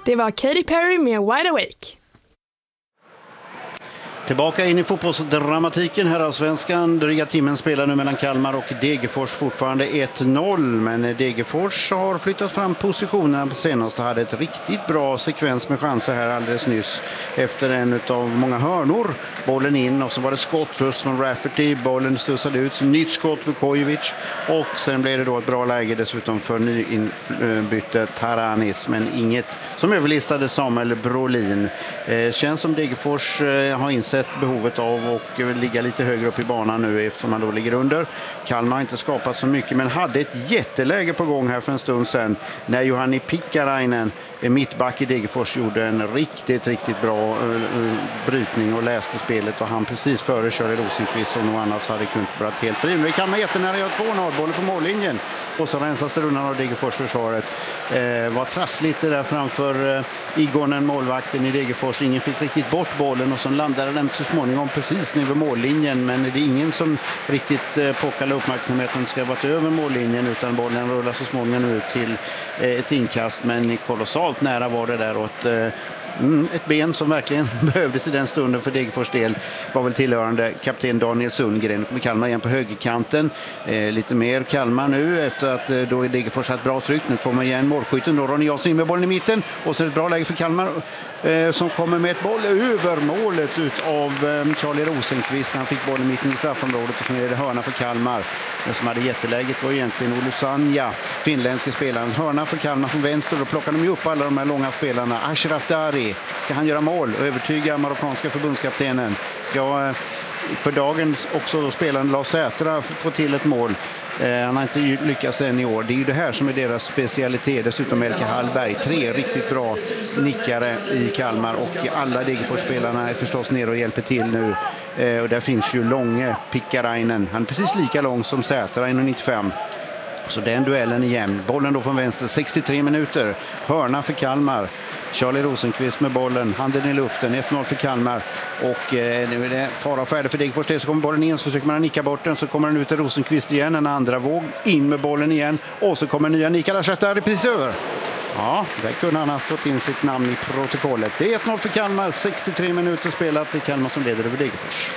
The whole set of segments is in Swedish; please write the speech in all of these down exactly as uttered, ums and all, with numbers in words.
Det var Katy Perry med Wide Awake. Tillbaka in i fotbollsdramatiken här av svenskan. Dryga timmen spelar nu mellan Kalmar och Degerfors, fortfarande ett noll. Men Degerfors har flyttat fram positionerna senast och hade ett riktigt bra sekvens med chanser här alldeles nyss. Efter en av många hörnor. Bollen in och så var det skott först från Rafferty. Bollen stussade ut. Nytt skott för Kojovic. Och sen blev det då ett bra läge dessutom för nyinbytte Taranis. Men inget som överlistade Samuel Brolin. Eh, känns som Degerfors eh, har insett behovet av att ligga lite högre upp i banan nu eftersom man då ligger under. Kalmar har inte skapat så mycket men hade ett jätteläge på gång här för en stund sedan när Johanni Pikkarainen, mittback i Degerfors, gjorde en riktigt, riktigt bra uh, brytning och läste spelet och han precis före Charlie Rosenqvist som nog annars hade kunnat vara helt fri. Nu kan man jättenära göra två noll, bollen på mållinjen och så rensas det undan av Degerfors försvaret. Eh, var trassligt det där framför eh, Igonen, målvakten i Degerfors. Ingen fick riktigt bort bollen och så landade den så småningom precis nu vid mållinjen, men det är ingen som riktigt eh, påkallar uppmärksamheten ska vara över mållinjen utan bollen rullar så småningom ut till eh, ett inkast, men kolossalt nära var det där och ett, eh, Mm, ett ben som verkligen behövdes i den stunden för Degerfors del var väl tillhörande kapten Daniel Sundgren. Kommer Kalmar igen på högerkanten. Eh, lite mer Kalmar nu efter att eh, då Degerfors har ett bra tryck. Nu kommer igen målskytten då, Ronny Jansson in med bollen i mitten. Och så är det ett bra läge för Kalmar eh, som kommer med ett boll över målet ut av eh, Charlie Rosenqvist. Han fick bollen i mitten i straffområdet och så är det hörna för Kalmar. Den som hade jätteläget var egentligen Olusanja, finländska spelaren. Hörna för Kalmar från vänster, då plockar de ju upp alla de här långa spelarna. Ashraf Dari, ska han göra mål och övertyga marockanska förbundskaptenen? Ska för dagen också då spelaren Lars Sätra få till ett mål? Eh, han har inte lyckats än i år. Det är ju det här som är deras specialitet. Dessutom Elke Hallberg, tre riktigt bra nickare i Kalmar och alla Degerfors-spelarna är förstås ner och hjälper till nu. Eh, och där finns ju Långe Pikkarainen. Han är precis lika lång som Sätra, ett nittiofem. Så den duellen är jämn. Bollen då från vänster, sextiotre minuter. Hörna för Kalmar. Charlie Rosenqvist med bollen, handen i luften, ett noll för Kalmar och eh, nu är det fara och färdig för Degerfors. Så kommer bollen in, så försöker man nicka bort den, så kommer den ut till Rosenqvist igen, en andra våg, in med bollen igen och så kommer nya Nikola Shatari precis över. Ja, där kunde han ha fått in sitt namn i protokollet. Det är ett noll för Kalmar, sextiotre minuter spelat, det är Kalmar som leder över Degerfors.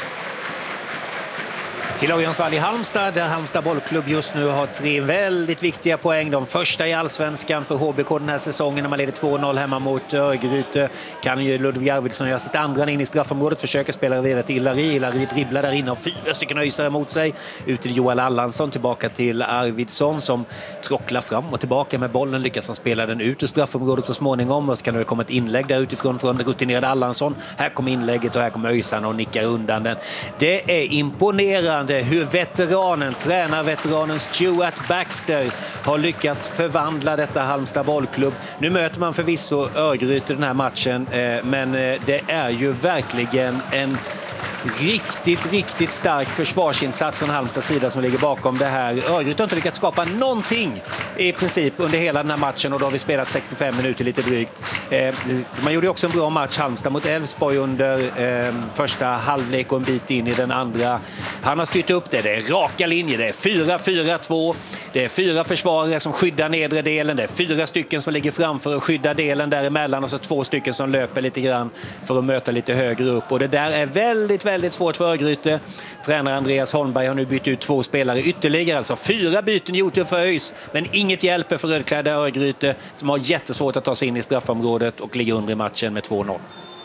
Till Örjansvall i Halmstad, där Halmstad bollklubb just nu har tre väldigt viktiga poäng. De första i allsvenskan för H B K den här säsongen när man leder två noll hemma mot Örgryte. Kan ju Ludvig Arvidsson göra sitt andra in i straffområdet, försöker spela vidare till Ilari. Ilari dribblar där inne och fyra stycken öjsare mot sig. Ut till Joel Allansson, tillbaka till Arvidsson som trocklar fram och tillbaka med bollen. Lyckas han spela den ut ur straffområdet så småningom och så kan det komma ett inlägg där utifrån från rutinerade Allansson. Här kommer inlägget och här kommer öjsarna och nickar undan den. Det är imponerande hur veteranen, tränarveteranen Stuart Baxter har lyckats förvandla detta Halmstad bollklubb. Nu möter man förvisso Örgryte den här matchen, men det är ju verkligen en riktigt, riktigt stark försvarsinsats från Halmstads sida som ligger bakom det här. Örgryte har inte lyckats skapa någonting i princip under hela den här matchen och då har vi spelat sextiofem minuter lite drygt. Eh, man gjorde också en bra match Halmstad mot Elfsborg under eh, första halvlek och en bit in i den andra. Han har styrt upp det, det är raka linjer, det är fyra fyra två, det är fyra försvarare som skyddar nedre delen, det är fyra stycken som ligger framför och skyddar delen däremellan och så två stycken som löper lite grann för att möta lite högre upp och det där är väldigt, väldigt svårt för Örgryte. Tränare Andreas Holmberg har nu bytt ut två spelare ytterligare, alltså fyra byten gjort för ÖIS, men inget hjälper för rödklädda Örgryte som har jättesvårt att ta sig in i straffområdet och ligger under i matchen med två noll.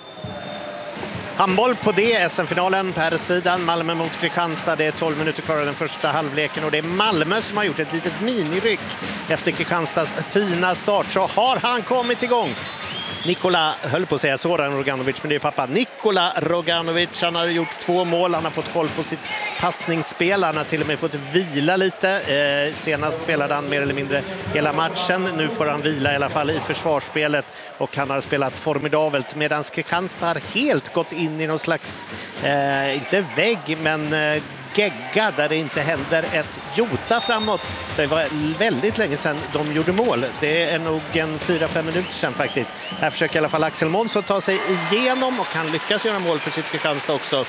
Handboll på det, S M-finalen på här sidan, Malmö mot Kristianstad. Det är tolv minuter kvar av den första halvleken och det är Malmö som har gjort ett litet miniryck efter Kristianstads fina start. Så har han kommit igång. Nikola, höll på att säga Zoran Roganovic, men det är pappa Nikola Roganovic. Han har gjort två mål, han har fått koll på sitt passningsspel, han har till och med fått vila lite. Eh, senast spelade han mer eller mindre hela matchen. Nu får han vila i alla fall i försvarsspelet och han har spelat formidabelt medan Kristianstad har helt gått in in i någon slags, eh, inte vägg, men eh, gegga där det inte händer ett jota framåt. Det var väldigt länge sedan de gjorde mål. Det är nog en fyra fem minuter sedan faktiskt. Här försöker i alla fall Axel Månsson ta sig igenom och han lyckas göra mål för sitt Kristianstad också.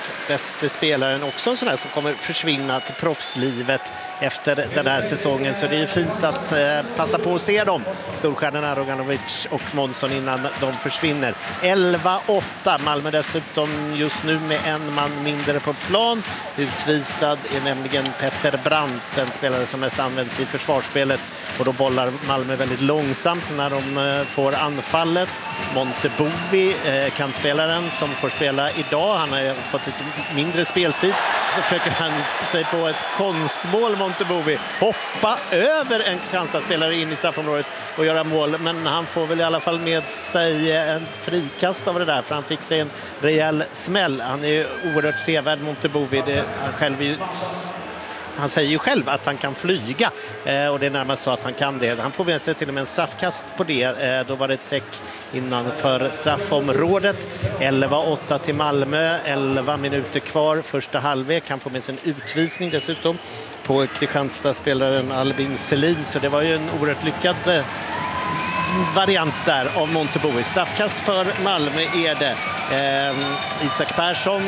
bästa spelaren, också en sån här som kommer försvinna till proffslivet efter den här säsongen. Så det är ju fint att eh, passa på att se dem, storstjärnorna Roganovic och Månsson, innan de försvinner. elva åtta, Malmö dessutom just nu med en man mindre på plan. Utvisad är nämligen Petter Brandt, en spelare som mest används i försvarsspelet, och då bollar Malmö väldigt långsamt när de eh, får anfallet. Montebovi, eh, kantspelaren som får spela idag, han har fått lite mindre speltid, så försöker han sig på ett konstmål, Montebovi, hoppa över en Kristianstad-spelare in i straffområdet och göra mål, men han får väl i alla fall med sig ett frikast av det där, för han fick sig en rejäl smäll. Han är ju oerhört sevärd, Montebovi, det han själv är ju, han säger ju själv att han kan flyga, eh, och det är närmast så att han kan det. Han får med sig till och med en straffkast på det. Eh, då var det täck innanför straffområdet. elva åtta till Malmö, elva minuter kvar, första halvlek. Han får med sig en utvisning dessutom på Kristianstad-spelaren Albin Selin, så det var ju en oerhört lyckad eh, variant där av Montebovi. Straffkast för Malmö är det. Eh, Isak Persson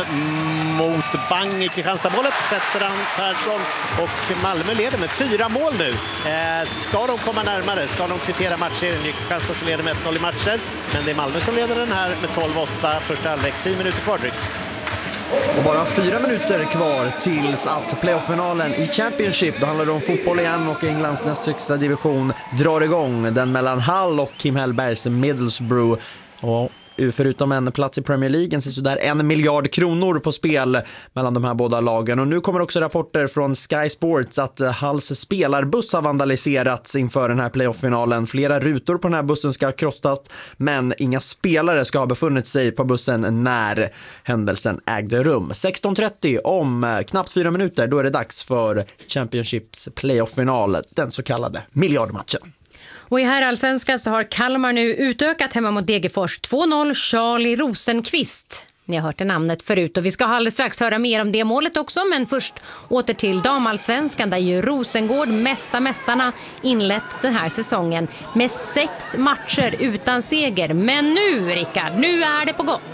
mot Bang i Kristianstad-målet. Sätter han Persson, och Malmö leder med fyra mål nu. Eh, ska de komma närmare? Ska de kvittera matchserien? I Kristianstad så leder med ett noll i matcher. Men det är Malmö som leder den här med tolv åtta. Första halvlek, tio minuter kvar drygt. Och bara fyra minuter kvar tills att playoff-finalen i Championship, då handlar det om fotboll igen, och Englands näst högsta division drar igång. Den mellan Hull och Kim Hellbergs Middlesbrough. Och förutom en plats i Premier League så där en miljard kronor på spel mellan de här båda lagen. Och nu kommer också rapporter från Sky Sports att Hulls spelarbuss har vandaliserats inför den här playoff-finalen. Flera rutor på den här bussen ska ha krossat, men inga spelare ska ha befunnit sig på bussen när händelsen ägde rum. sexton trettio om knappt fyra minuter, då är det dags för Championships playoff-final, den så kallade miljardmatchen. Och i här allsvenskan så har Kalmar nu utökat hemma mot Degerfors två noll. Charlie Rosenqvist. Ni har hört det namnet förut, och vi ska alldeles strax höra mer om det målet också. Men först åter till damallsvenskan, där ju Rosengård, mästa mästarna, inlett den här säsongen med sex matcher utan seger. Men nu, Rickard, nu är det på gång.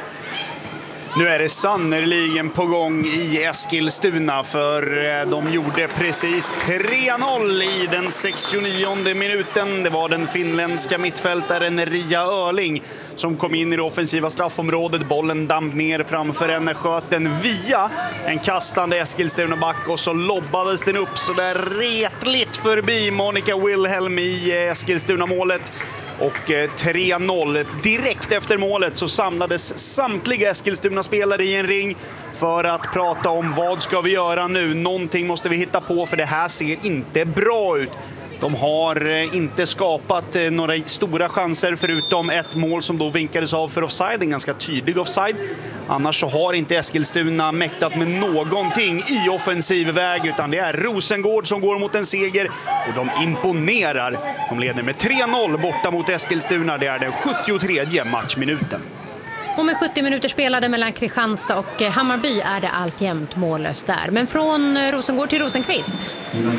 Nu är det sannerligen på gång i Eskilstuna, för de gjorde precis tre noll i den sextionionde minuten. Det var den finländska mittfältaren Ria Örling som kom in i det offensiva straffområdet. Bollen damp ner framför henne, sköt den via en kastande Eskilstuna-back, och så lobbades den upp så där retligt förbi Monica Wilhelm i Eskilstuna-målet. Och tre noll. Direkt efter målet så samlades samtliga Eskilstuna-spelare i en ring för att prata om vad ska vi göra nu. Någonting måste vi hitta på, för det här ser inte bra ut. De har inte skapat några stora chanser förutom ett mål som då vinkades av för offside, en ganska tydlig offside. Annars så har inte Eskilstuna mäktat med någonting i offensiv väg, utan det är Rosengård som går mot en seger, och de imponerar. De leder med tre noll borta mot Eskilstuna. Det är den sjuttiotredje matchminuten. Och med sjuttio minuter spelade mellan Kristianstad och Hammarby är det alltjämt mållöst där. Men från Rosengård till Rosenqvist.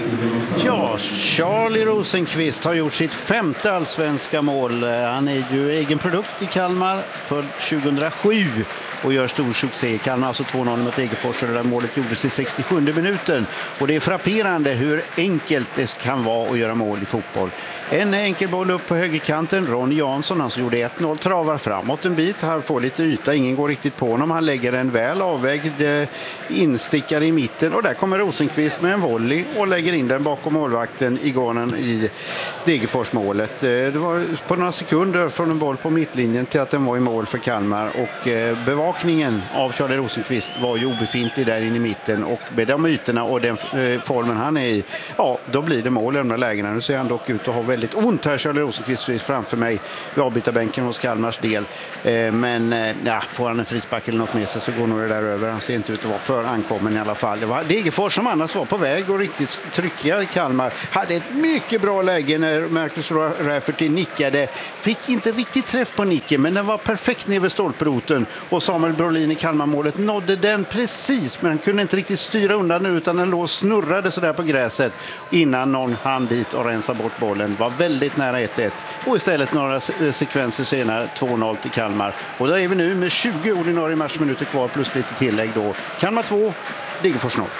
Ja, Charlie Rosenqvist har gjort sitt femte allsvenska mål. Han är ju egen produkt i Kalmar för tjugohundrasju och gör stor succé i Kalmar. Alltså två noll mot Degerfors, och det där målet gjordes i sextiosjunde minuten. Och det är frapperande hur enkelt det kan vara att göra mål i fotboll. En enkel boll upp på högerkanten. Ronny Jansson, han som gjorde ett noll, travar framåt en bit. Här får lite yta. Ingen går riktigt på honom. Han lägger en väl avvägd instickare i mitten. Och där kommer Rosenqvist med en volley och lägger in den bakom målvakten i gården i Degerfors-målet. Det var på några sekunder från en boll på mittlinjen till att den var i mål för Kalmar. Och bevakningen av Charlie Rosenqvist var ju obefintlig där inne i mitten. Och med de ytorna och den formen han är i, ja, då blir det mål i de där lägena. Nu ser han dock ut att ha väldigt ont här, Charlie Rosenqvist framför mig vid avbytarbänken hos Kalmars del. Eh, men eh, ja, får han en frispark eller något med sig så går nog det där över. Han ser inte ut att vara för ankommen i alla fall. Det var Degerfors som annars var på väg och riktigt tryckiga i Kalmar. Hade ett mycket bra läge när Marcus Rafferty nickade. Fick inte riktigt träff på nicken, men den var perfekt ner vid stolproten. Och Samuel Brolin i Kalmarmålet nådde den precis, men han kunde inte riktigt styra undan nu utan den låg och snurrade sådär på gräset innan någon hann dit och rensa bort bollen. Var väldigt nära ett ett och istället några sekvenser senare två noll till Kalmar. Och där är vi nu med tjugo ordinarie matchminuter kvar plus lite tillägg då. Kalmar två, Degerfors noll.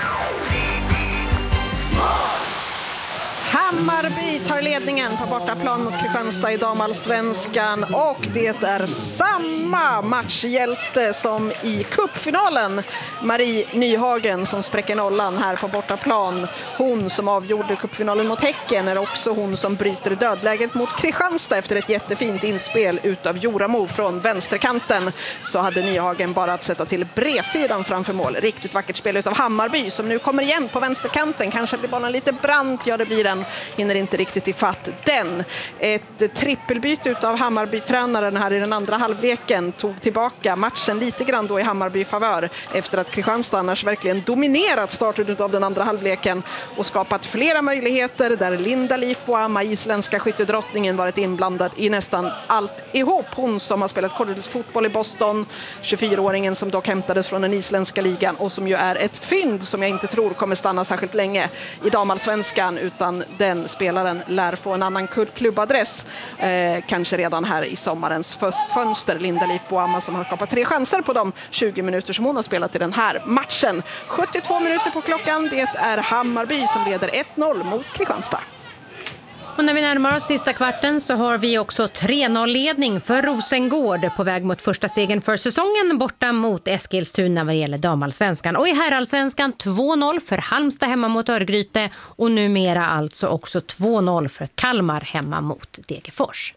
Hammarby tar ledningen på bortaplan mot Kristianstad i damallsvenskan och det är samma matchhjälte som i cupfinalen. Marie Nyhagen som spräcker nollan här på bortaplan. Hon som avgjorde cupfinalen mot Häcken är också hon som bryter dödläget mot Kristianstad efter ett jättefint inspel utav Joramo från vänsterkanten. Så hade Nyhagen bara att sätta till bredsidan framför mål. Riktigt vackert spel utav Hammarby som nu kommer igen på vänsterkanten. Kanske blir bollen lite brant, ja det blir den. Hinner inte riktigt i fatt den. Ett trippelbyte utav Hammarby-tränaren här i den andra halvleken tog tillbaka matchen lite grann då i Hammarby-favör efter att Kristianstad annars verkligen dominerat starten av den andra halvleken och skapat flera möjligheter där Linda Leifboama, isländska skyttedrottningen, varit inblandad i nästan allt ihop. Hon som har spelat korridorfotboll i Boston, tjugofyraåringen som dock hämtades från den isländska ligan och som ju är ett fynd som jag inte tror kommer stanna särskilt länge i damallsvenskan, utan den spelaren lär få en annan klubbadress eh, kanske redan här i sommarens fönster. Linda Leifboama som har skapat tre chanser på de tjugo minuter som hon har spelat i den här matchen. sjuttiotvå minuter på klockan, det är Hammarby som leder ett noll mot Kristianstad. Och när vi närmar oss sista kvarten så har vi också tre noll-ledning för Rosengård på väg mot första segern för säsongen borta mot Eskilstuna vad gäller damallsvenskan. Och i herrallsvenskan två noll för Halmstad hemma mot Örgryte och numera alltså också två noll för Kalmar hemma mot Degerfors.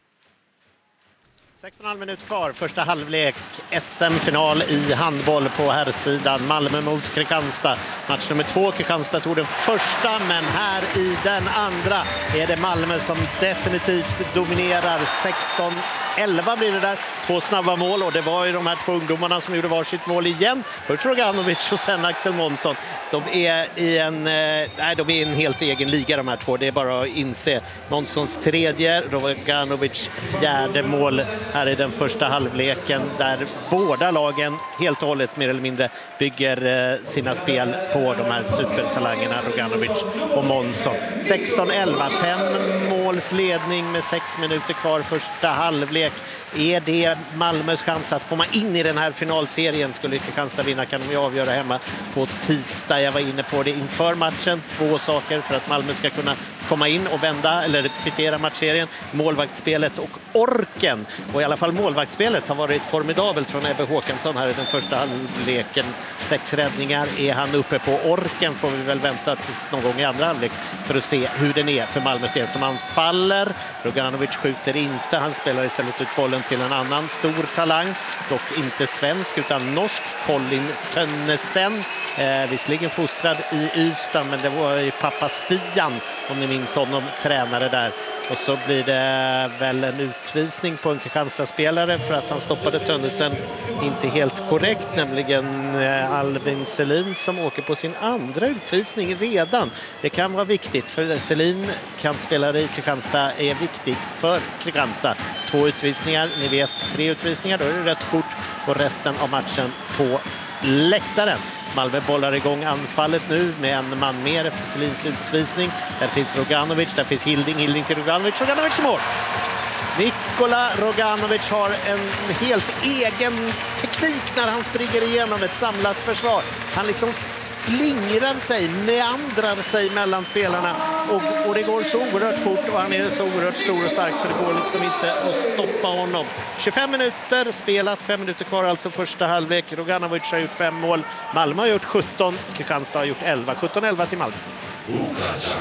sex och en halv minut kvar, första halvlek, S M-final i handboll på herrsidan. Malmö mot Kristianstad. Match nummer två, Kristianstad tog den första, men här i den andra är det Malmö som definitivt dominerar. sexton elva blir det där, två snabba mål och det var ju de här två ungdomarna som gjorde varsitt mål igen. Först Roganovic och sen Axel Månsson. De är i en, nej, de är i en helt egen liga de här två, det är bara att inse. Månssons tredje, Roganovic fjärde mål här i den första halvleken där båda lagen helt och hållet mer eller mindre bygger sina spel på de här supertalangerna Roganovic och Månsson. sexton elva, fem måls ledning med sex minuter kvar första halvlek. Är det Malmös chans att komma in i den här finalserien? Skulle Kristianstad vinna kan de ju avgöra hemma på tisdag. Jag var inne på det inför matchen. Två saker för att Malmö ska kunna komma in och vända eller kvittera matchserien. Målvaktsspelet och orken. Och i alla fall målvaktsspelet har varit formidabelt från Ebbe Håkansson här i den första halvleken. Sex räddningar. Är han uppe på orken får vi väl vänta tills någon gång i andra halvlek för att se hur den är för Malmös del som han faller. Roganovic skjuter inte. Han spelar istället ut bollen till en annan stor talang. Dock inte svensk utan norsk. Colin Tönnesen. Eh, visserligen fostrad i Ystad, men det var ju pappa Stian, om ni minns honom, tränare där. Och så blir det väl en utvisning på en Kristianstad-spelare för att han stoppade Tönnesen inte helt korrekt, nämligen Albin Selin som åker på sin andra utvisning redan. Det kan vara viktigt för Selin, kantspelare i Kristianstad, är viktigt för Kristianstad. Två utvisningar, ni vet, tre utvisningar, då är det rött kort och resten av matchen på läktaren. Malmö bollar igång anfallet nu med en man mer efter Selins utvisning. Där finns Roganovic, där finns Hilding, Hilding till Roganovic, Roganovic mål! Nikola Roganovic har en helt egen teknik när han springer igenom ett samlat försvar. Han liksom slingrar sig, meandrar sig mellan spelarna och, och det går så oerhört fort och han är så oerhört stor och stark så det går liksom inte att stoppa honom. tjugofem minuter spelat, fem minuter kvar alltså första halvlek. Roganovic har gjort fem mål, Malmö har gjort sjutton, Kristianstad har gjort elva. sjutton elva till Malmö.